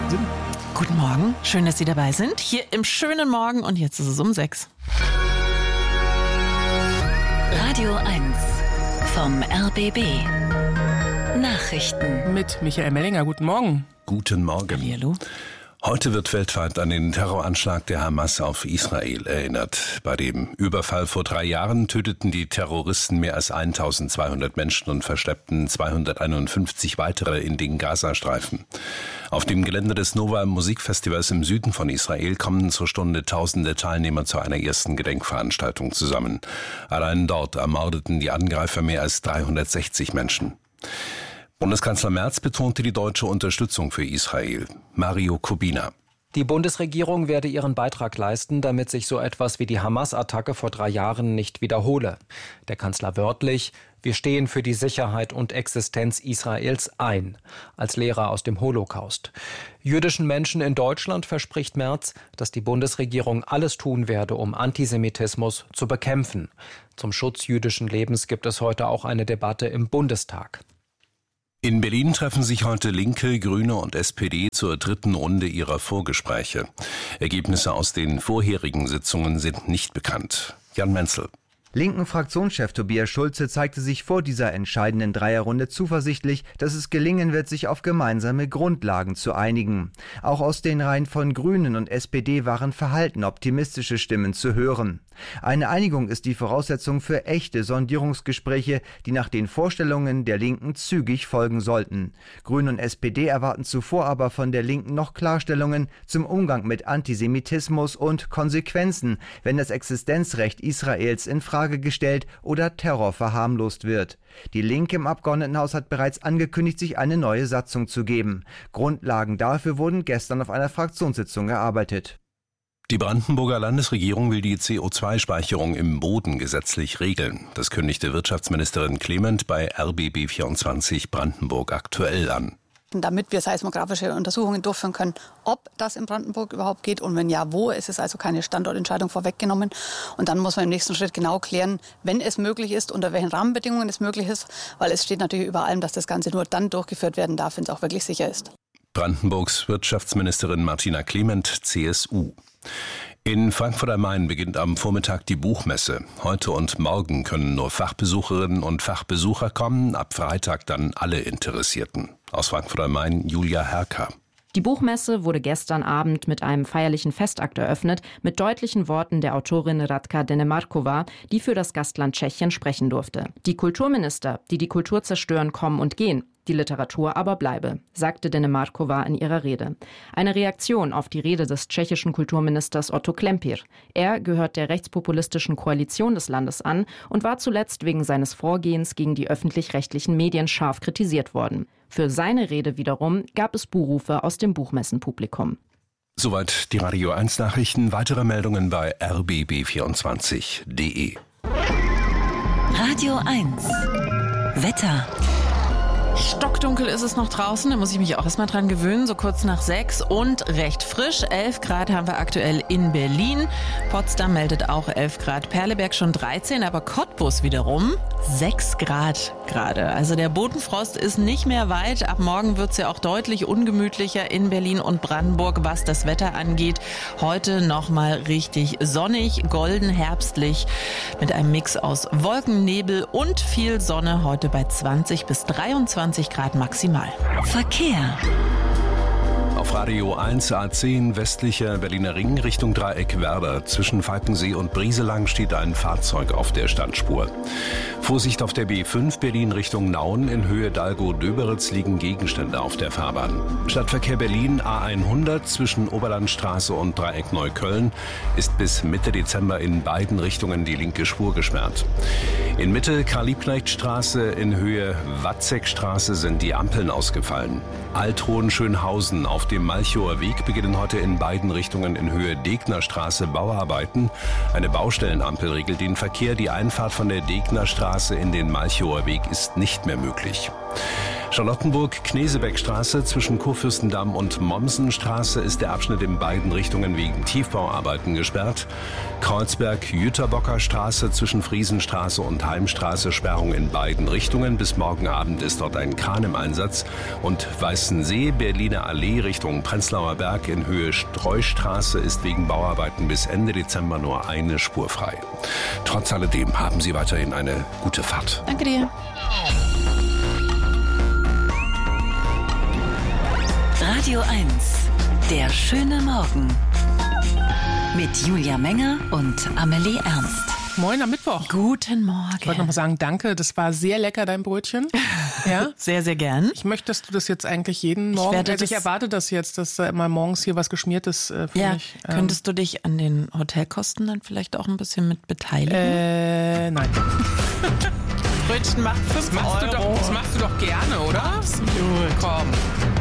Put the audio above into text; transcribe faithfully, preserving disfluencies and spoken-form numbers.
Guten Morgen, schön, dass Sie dabei sind. Hier im schönen Morgen und jetzt ist es um sechs. Radio eins vom R B B. Nachrichten. Mit Michael Mellinger, guten Morgen. Guten Morgen. Hallo. Heute wird weltweit an den Terroranschlag der Hamas auf Israel erinnert. Bei dem Überfall vor drei Jahren töteten die Terroristen mehr als eintausendzweihundert Menschen und verschleppten zweihunderteinundfünfzig weitere in den Gazastreifen. Auf dem Gelände des Nova Musikfestivals im Süden von Israel kommen zur Stunde tausende Teilnehmer zu einer ersten Gedenkveranstaltung zusammen. Allein dort ermordeten die Angreifer mehr als dreihundertsechzig Menschen. Bundeskanzler Merz betonte die deutsche Unterstützung für Israel. Mario Kubina. Die Bundesregierung werde ihren Beitrag leisten, damit sich so etwas wie die Hamas-Attacke vor drei Jahren nicht wiederhole. Der Kanzler wörtlich: Wir stehen für die Sicherheit und Existenz Israels ein, als Lehrer aus dem Holocaust. Jüdischen Menschen in Deutschland verspricht Merz, dass die Bundesregierung alles tun werde, um Antisemitismus zu bekämpfen. Zum Schutz jüdischen Lebens gibt es heute auch eine Debatte im Bundestag. In Berlin treffen sich heute Linke, Grüne und S P D zur dritten Runde ihrer Vorgespräche. Ergebnisse aus den vorherigen Sitzungen sind nicht bekannt. Jan Menzel. Linken-Fraktionschef Tobias Schulze zeigte sich vor dieser entscheidenden Dreierrunde zuversichtlich, dass es gelingen wird, sich auf gemeinsame Grundlagen zu einigen. Auch aus den Reihen von Grünen und S P D waren verhalten optimistische Stimmen zu hören. Eine Einigung ist die Voraussetzung für echte Sondierungsgespräche, die nach den Vorstellungen der Linken zügig folgen sollten. Grüne und S P D erwarten zuvor aber von der Linken noch Klarstellungen zum Umgang mit Antisemitismus und Konsequenzen, wenn das Existenzrecht Israels in Frage gestellt oder Terror verharmlost wird. Die Linke im Abgeordnetenhaus hat bereits angekündigt, sich eine neue Satzung zu geben. Grundlagen dafür wurden gestern auf einer Fraktionssitzung erarbeitet. Die Brandenburger Landesregierung will die C O zwei Speicherung im Boden gesetzlich regeln. Das kündigte Wirtschaftsministerin Clement bei R B B vierundzwanzig Brandenburg aktuell an. Damit wir seismografische Untersuchungen durchführen können, ob das in Brandenburg überhaupt geht und wenn ja, wo. Es ist also keine Standortentscheidung vorweggenommen. Und dann muss man im nächsten Schritt genau klären, wenn es möglich ist, unter welchen Rahmenbedingungen es möglich ist. Weil es steht natürlich über allem, dass das Ganze nur dann durchgeführt werden darf, wenn es auch wirklich sicher ist. Brandenburgs Wirtschaftsministerin Martina Clement, C S U. In Frankfurt am Main beginnt am Vormittag die Buchmesse. Heute und morgen können nur Fachbesucherinnen und Fachbesucher kommen, ab Freitag dann alle Interessierten. Aus Frankfurt am Main Julia Herker. Die Buchmesse wurde gestern Abend mit einem feierlichen Festakt eröffnet, mit deutlichen Worten der Autorin Radka Denemarkova, die für das Gastland Tschechien sprechen durfte. Die Kulturminister, die die Kultur zerstören, kommen und gehen. Die Literatur aber bleibe, sagte Denemarkova in ihrer Rede. Eine Reaktion auf die Rede des tschechischen Kulturministers Otto Klempir. Er gehört der rechtspopulistischen Koalition des Landes an und war zuletzt wegen seines Vorgehens gegen die öffentlich-rechtlichen Medien scharf kritisiert worden. Für seine Rede wiederum gab es Buhrufe aus dem Buchmessenpublikum. Soweit die Radio eins Nachrichten. Weitere Meldungen bei r b b vierundzwanzig punkt d e. Radio eins Wetter. Stockdunkel ist es noch draußen, da muss ich mich auch erstmal dran gewöhnen, so kurz nach sechs und recht frisch. elf Grad haben wir aktuell in Berlin. Potsdam meldet auch elf Grad, Perleberg schon dreizehn, aber Cottbus wiederum sechs Grad gerade. Also der Bodenfrost ist nicht mehr weit. Ab morgen wird es ja auch deutlich ungemütlicher in Berlin und Brandenburg, was das Wetter angeht. Heute nochmal richtig sonnig, golden, herbstlich mit einem Mix aus Wolken, Nebel und viel Sonne. Heute bei zwanzig bis dreiundzwanzig Grad maximal. Verkehr. Auf Radio eins A zehn westlicher Berliner Ring Richtung Dreieck Werder. Zwischen Falkensee und Brieselang steht ein Fahrzeug auf der Standspur. Vorsicht auf der B fünf Berlin Richtung Nauen. In Höhe Dalgo-Döberitz liegen Gegenstände auf der Fahrbahn. Stadtverkehr Berlin A hundert zwischen Oberlandstraße und Dreieck Neukölln ist bis Mitte Dezember in beiden Richtungen die linke Spur gesperrt. In Mitte Karl-Liebknecht-Straße in Höhe Watzekstraße sind die Ampeln ausgefallen. Alt-Hohenschönhausen auf dem Malchower Weg beginnen heute in beiden Richtungen in Höhe Degnerstraße Bauarbeiten. Eine Baustellenampel regelt den Verkehr. Die Einfahrt von der Degnerstraße in den Malchower Weg ist nicht mehr möglich. Charlottenburg-Knesebeckstraße zwischen Kurfürstendamm und Mommsenstraße ist der Abschnitt in beiden Richtungen wegen Tiefbauarbeiten gesperrt. Kreuzberg-Jüterbocker Straße zwischen Friesenstraße und Heimstraße Sperrung in beiden Richtungen. Bis morgen Abend ist dort ein Kran im Einsatz. Und Weißensee, Berliner Allee Richtung Prenzlauer Berg in Höhe Streustraße ist wegen Bauarbeiten bis Ende Dezember nur eine Spur frei. Trotz alledem haben Sie weiterhin eine gute Fahrt. Danke dir. Radio eins, der schöne Morgen. Mit Julia Menger und Amelie Ernst. Moin am Mittwoch. Guten Morgen. Ich wollte noch mal sagen, danke, das war sehr lecker, dein Brötchen. Ja? Sehr, sehr gern. Ich möchte, dass du das jetzt eigentlich jeden Morgen, werde also ich das- erwarte das jetzt, dass da immer morgens hier was Geschmiertes äh, für Ja, mich. ähm, könntest du dich an den Hotelkosten dann vielleicht auch ein bisschen mit beteiligen? Äh, nein. Brötchen macht fünf Das machst, du doch, das machst du doch gerne, oder? Absolut. Komm.